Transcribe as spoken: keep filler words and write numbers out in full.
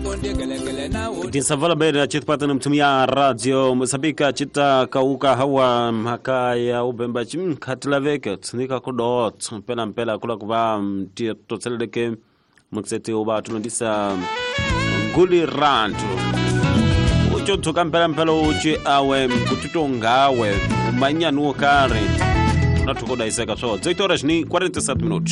Tinsavala bere chitpata mtumia radio Mosambika chita kauka hawa makaya ubemba chim katlaveke tsnika kudot pela mpela kula kuba mtito tseleke muksete uba tunandisa nguli rantu ucho tuka mpela mpela uchi awe kututongawe umanya nuo kare natukoda iseka so oito horas ni quarenta e sete minutos.